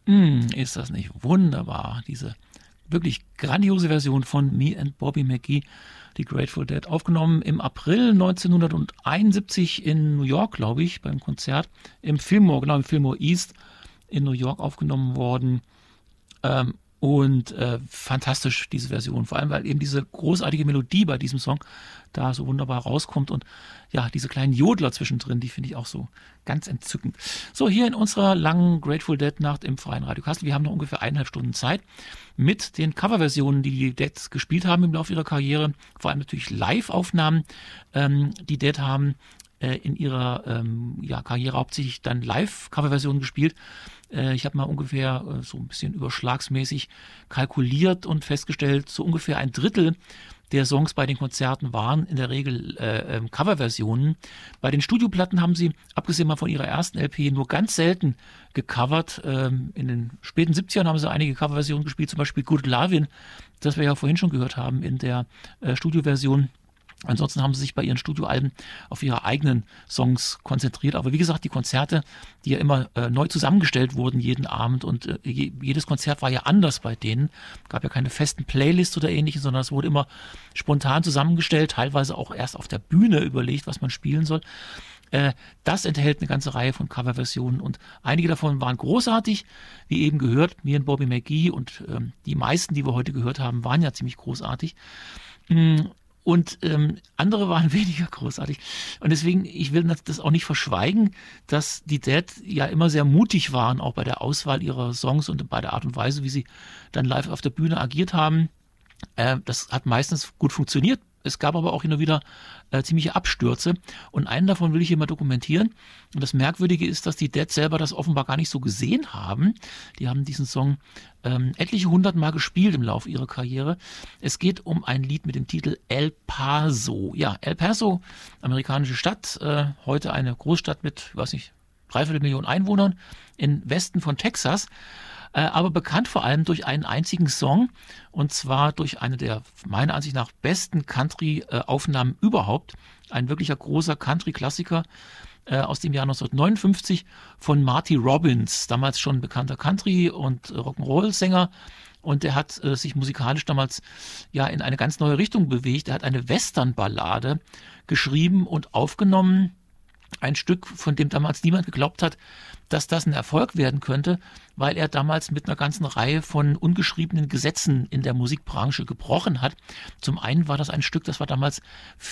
Ist das nicht wunderbar, diese wirklich grandiose Version von Me and Bobby McGee, die Grateful Dead, aufgenommen im April 1971 in New York, glaube ich, beim Konzert im Fillmore, genau, im Fillmore East in New York aufgenommen worden. Und fantastisch, diese Version. Vor allem, weil eben diese großartige Melodie bei diesem Song da so wunderbar rauskommt. Und ja, diese kleinen Jodler zwischendrin, die finde ich auch so ganz entzückend. So, hier in unserer langen Grateful Dead-Nacht im Freien Radio Kassel. Wir haben noch ungefähr 1,5 Stunden Zeit mit den Coverversionen, die die Dead gespielt haben im Laufe ihrer Karriere. Vor allem natürlich Live-Aufnahmen. Die Dead haben in ihrer Karriere hauptsächlich dann Live-Coverversionen gespielt. Ich habe mal ungefähr so ein bisschen überschlagsmäßig kalkuliert und festgestellt, so ungefähr 1/3 der Songs bei den Konzerten waren in der Regel Coverversionen. Bei den Studioplatten haben sie, abgesehen mal von ihrer ersten LP, nur ganz selten gecovert. In den späten 70ern haben sie einige Coverversionen gespielt, zum Beispiel Good Lovin', das wir ja vorhin schon gehört haben in der Studioversion. Ansonsten haben sie sich bei ihren Studioalben auf ihre eigenen Songs konzentriert. Aber wie gesagt, die Konzerte, die ja immer neu zusammengestellt wurden jeden Abend und jedes Konzert war ja anders bei denen. Gab ja keine festen Playlists oder ähnliches, sondern es wurde immer spontan zusammengestellt, teilweise auch erst auf der Bühne überlegt, was man spielen soll. Das enthält eine ganze Reihe von Coverversionen und einige davon waren großartig, wie eben gehört, Me and Bobby McGee, und die meisten, die wir heute gehört haben, waren ja ziemlich großartig. Und andere waren weniger großartig. Und deswegen, ich will das auch nicht verschweigen, dass die Dead ja immer sehr mutig waren, auch bei der Auswahl ihrer Songs und bei der Art und Weise, wie sie dann live auf der Bühne agiert haben. Das hat meistens gut funktioniert. Es gab aber auch hin und wieder ziemliche Abstürze. Und einen davon will ich hier mal dokumentieren. Und das Merkwürdige ist, dass die Dead selber das offenbar gar nicht so gesehen haben. Die haben diesen Song etliche 100 Mal gespielt im Laufe ihrer Karriere. Es geht um ein Lied mit dem Titel El Paso. Ja, El Paso, amerikanische Stadt, heute eine Großstadt mit, weiß nicht, 3/4 Million Einwohnern im Westen von Texas. Aber bekannt vor allem durch einen einzigen Song, und zwar durch eine der meiner Ansicht nach besten Country-Aufnahmen überhaupt. Ein wirklicher großer Country-Klassiker aus dem Jahr 1959 von Marty Robbins, damals schon bekannter Country- und Rock'n'Roll-Sänger. Und der hat sich musikalisch damals ja in eine ganz neue Richtung bewegt. Er hat eine Western-Ballade geschrieben und aufgenommen. Ein Stück, von dem damals niemand geglaubt hat, dass das ein Erfolg werden könnte, weil er damals mit einer ganzen Reihe von ungeschriebenen Gesetzen in der Musikbranche gebrochen hat. Zum einen war das ein Stück, das war damals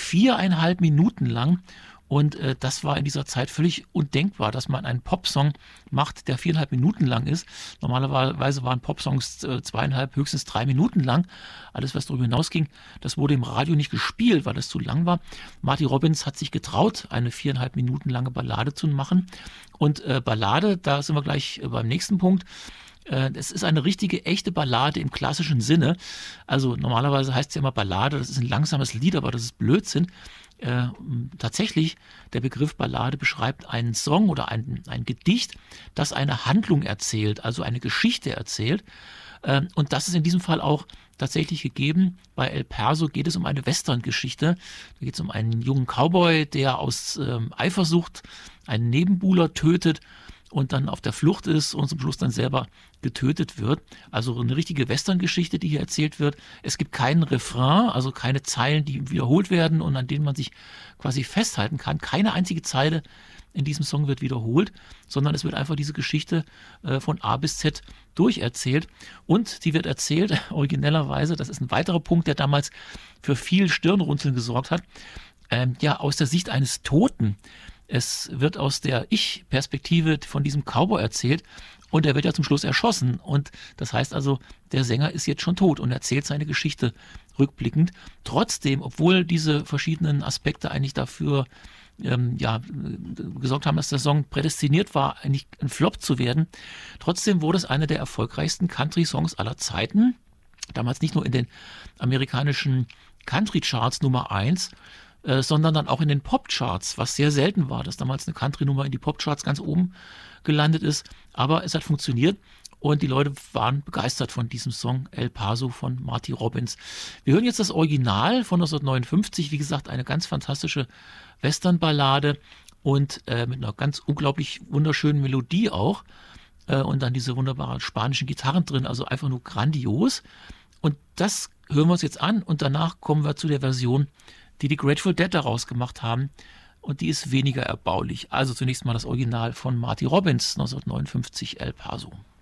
4,5 Minuten lang. Und das war in dieser Zeit völlig undenkbar, dass man einen Popsong macht, der 4,5 Minuten lang ist. Normalerweise waren Popsongs 2,5, höchstens 3 Minuten lang. Alles, was darüber hinausging, das wurde im Radio nicht gespielt, weil es zu lang war. Marty Robbins hat sich getraut, eine 4,5 Minuten lange Ballade zu machen. Und Ballade, da sind wir gleich beim nächsten Punkt. Es ist eine richtige, echte Ballade im klassischen Sinne. Also normalerweise heißt es ja immer Ballade, das ist ein langsames Lied, aber das ist Blödsinn. Tatsächlich, der Begriff Ballade beschreibt einen Song oder ein Gedicht, das eine Handlung erzählt, also eine Geschichte erzählt. Und das ist in diesem Fall auch tatsächlich gegeben. Bei El Paso geht es um eine Western-Geschichte. Da geht es um einen jungen Cowboy, der aus Eifersucht einen Nebenbuhler tötet und dann auf der Flucht ist und zum Schluss dann selber getötet wird. Also eine richtige Western-Geschichte, die hier erzählt wird. Es gibt keinen Refrain, also keine Zeilen, die wiederholt werden und an denen man sich quasi festhalten kann. Keine einzige Zeile in diesem Song wird wiederholt, sondern es wird einfach diese Geschichte von A bis Z durcherzählt. Und die wird erzählt, originellerweise, das ist ein weiterer Punkt, der damals für viel Stirnrunzeln gesorgt hat, aus der Sicht eines Toten. Es wird aus der Ich-Perspektive von diesem Cowboy erzählt und er wird ja zum Schluss erschossen. Und das heißt also, der Sänger ist jetzt schon tot und erzählt seine Geschichte rückblickend. Trotzdem, obwohl diese verschiedenen Aspekte eigentlich dafür gesorgt haben, dass der Song prädestiniert war, eigentlich ein Flop zu werden, trotzdem wurde es einer der erfolgreichsten Country-Songs aller Zeiten. Damals nicht nur in den amerikanischen Country-Charts Nummer 1, sondern dann auch in den Pop-Charts, was sehr selten war, dass damals eine Country-Nummer in die Pop-Charts ganz oben gelandet ist. Aber es hat funktioniert und die Leute waren begeistert von diesem Song El Paso von Marty Robbins. Wir hören jetzt das Original von 1959, wie gesagt, eine ganz fantastische Western-Ballade und mit einer ganz unglaublich wunderschönen Melodie auch. und dann diese wunderbaren spanischen Gitarren drin, also einfach nur grandios. Und das hören wir uns jetzt an und danach kommen wir zu der Version, die Grateful Dead daraus gemacht haben. Und die ist weniger erbaulich. Also zunächst mal das Original von Marty Robbins, 1959, El Paso.